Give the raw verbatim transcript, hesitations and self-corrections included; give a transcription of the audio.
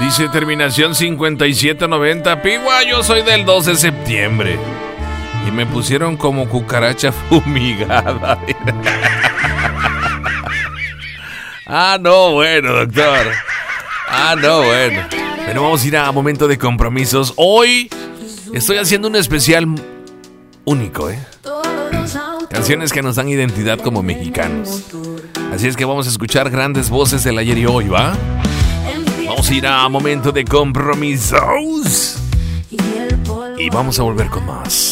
Dice terminación cincuenta y siete noventa. Pigua, yo soy del dos de septiembre. Y me pusieron como cucaracha fumigada. Ah, no, bueno, doctor. Ah, no, bueno. Pero vamos a ir a momento de compromisos. Hoy estoy haciendo un especial único, ¿eh? Canciones que nos dan identidad como mexicanos. Así es que vamos a escuchar grandes voces del ayer y hoy, ¿va? Vamos a ir a momento de compromisos. Y vamos a volver con más.